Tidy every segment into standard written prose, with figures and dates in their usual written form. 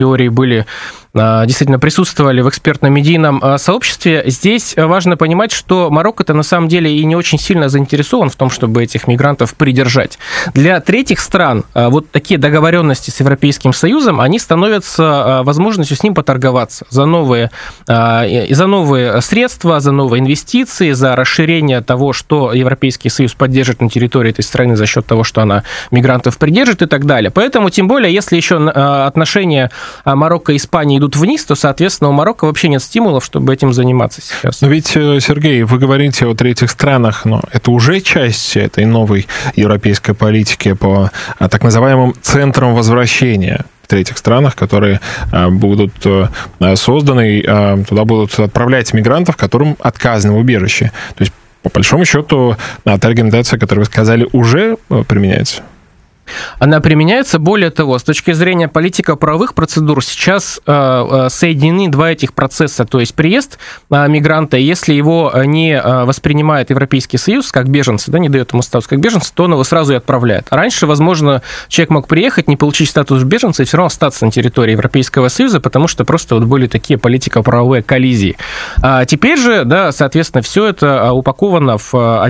теории были, действительно присутствовали в экспертно-медийном сообществе. Здесь важно понимать, что Марокко-то на самом деле и не очень сильно заинтересован в том, чтобы этих мигрантов придержать. Для третьих стран вот такие договоренности с Европейским Союзом, они становятся возможностью с ним поторговаться за новые средства, за новые инвестиции, за расширение того, что Европейский Союз поддержит на территории этой страны за счет того, что она мигрантов придержит и так далее. Поэтому, тем более, если еще отношения Марокко и Испании идут вниз, то, соответственно, у Марокко вообще нет стимулов, чтобы этим заниматься сейчас. Но ведь, Сергей, вы говорите о третьих странах, но это уже часть этой новой европейской политики по так называемым центрам возвращения в третьих странах, которые будут созданы, туда будут отправлять мигрантов, которым отказано в убежище. То есть, по большому счету, та рекомендация, которую вы сказали, уже применяется? Она применяется. Более того, с точки зрения политико-правовых процедур сейчас соединены два этих процесса. То есть приезд мигранта, если его не воспринимает Европейский Союз как беженца, да, не дает ему статус как беженца, то он его сразу и отправляет. А раньше, возможно, человек мог приехать, не получить статус беженца и все равно остаться на территории Европейского Союза, потому что просто вот были такие политико-правовые коллизии. А теперь же, да, соответственно, все это упаковано в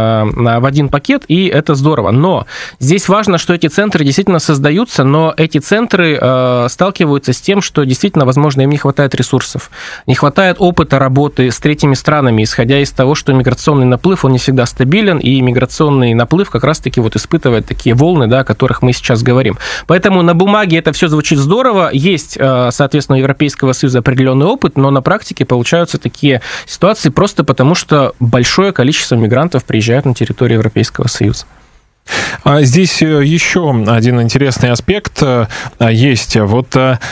один пакет, и это здорово. Но здесь важно, что эти центры действительно создаются, но эти центры сталкиваются с тем, что действительно, возможно, им не хватает ресурсов, не хватает опыта работы с третьими странами, исходя из того, что миграционный наплыв, он не всегда стабилен, и миграционный наплыв как раз-таки вот испытывает такие волны, да, о которых мы сейчас говорим. Поэтому на бумаге это все звучит здорово, есть, соответственно, у Европейского Союза определенный опыт, но на практике получаются такие ситуации просто потому, что большое количество мигрантов приезжают на территорию Европейского Союза. Здесь еще один интересный аспект есть. Вот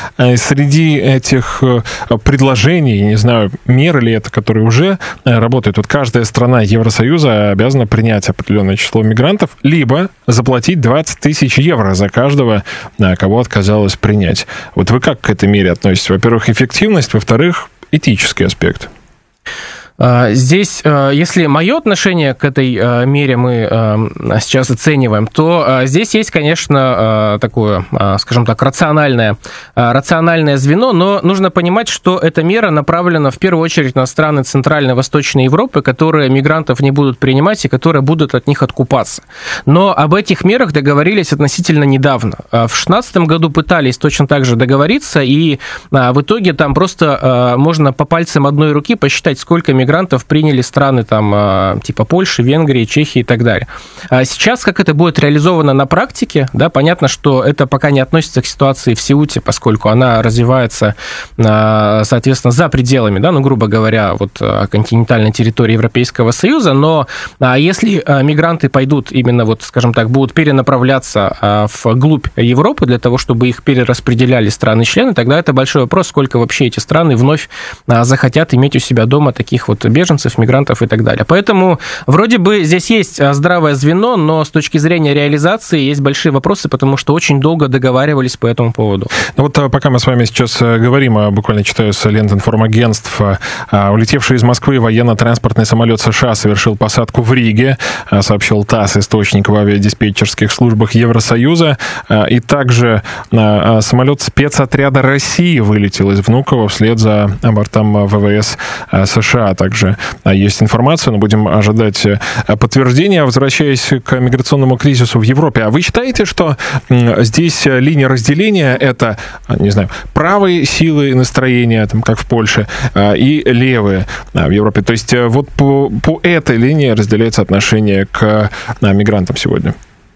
среди этих предложений, не знаю, меры ли это, которые уже работают, вот каждая страна Евросоюза обязана принять определенное число мигрантов, либо заплатить 20 тысяч евро за каждого, кого отказалось принять. Вот вы как к этой мере относитесь? Во-первых, эффективность, во-вторых, этический аспект. Здесь, если мое отношение к этой мере мы сейчас оцениваем, то здесь есть, конечно, такое, скажем так, рациональное звено, но нужно понимать, что эта мера направлена в первую очередь на страны Центральной и Восточной Европы, которые мигрантов не будут принимать и которые будут от них откупаться. Но об этих мерах договорились относительно недавно. В 2016 году пытались точно так же договориться, и в итоге там просто можно по пальцам одной руки посчитать, сколько мигрантов приняли страны там, типа Польши, Венгрии, Чехии и так далее. Сейчас, как это будет реализовано на практике, да, понятно, что это пока не относится к ситуации в Сеуте, поскольку она развивается, соответственно, за пределами, да, ну, грубо говоря, вот континентальной территории Европейского Союза, но если мигранты пойдут именно, вот, скажем так, будут перенаправляться вглубь Европы для того, чтобы их перераспределяли страны-члены, тогда это большой вопрос, сколько вообще эти страны вновь захотят иметь у себя дома таких вот беженцев, мигрантов и так далее. Поэтому вроде бы здесь есть здравое звено, но с точки зрения реализации есть большие вопросы, потому что очень долго договаривались по этому поводу. Ну вот пока мы с вами сейчас говорим, буквально читаю с лент информагентств, улетевший из Москвы военно-транспортный самолет США совершил посадку в Риге, сообщил ТАСС, источник в авиадиспетчерских службах Евросоюза, и также самолет спецотряда России вылетел из Внуково вслед за бортом ВВС США. Также есть информация, но будем ожидать подтверждения. Возвращаясь к миграционному кризису в Европе, а вы считаете, что здесь линия разделения — это, не знаю, правые силы настроения, там, как в Польше, и левые в Европе? То есть вот по этой линии разделяется отношение к мигрантам сегодня?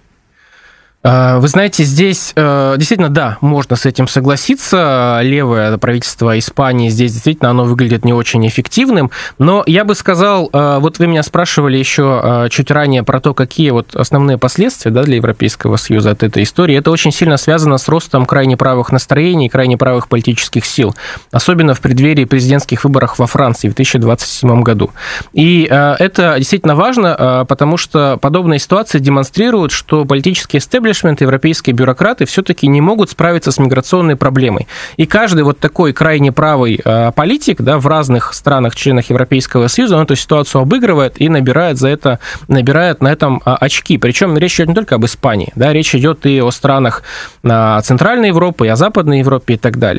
Вы знаете, здесь действительно, да, можно с этим согласиться. Левое правительство Испании здесь действительно оно выглядит не очень эффективным. Но я бы сказал, вот вы меня спрашивали еще чуть ранее про то, какие вот основные последствия, да, для Европейского Союза от этой истории. Это очень сильно связано с ростом крайне правых настроений, крайне правых политических сил, особенно в преддверии президентских выборов во Франции в 2027 году. И это действительно важно, потому что подобные ситуации демонстрируют, что политический истеблишмент истеблишмент, европейские бюрократы все-таки не могут справиться с миграционной проблемой. И каждый вот такой крайне правый политик, да, в разных странах-членах Европейского Союза, он эту ситуацию обыгрывает и набирает на этом очки. Причем речь идет не только об Испании, да, речь идет и о странах Центральной Европы, и о Западной Европе и так далее.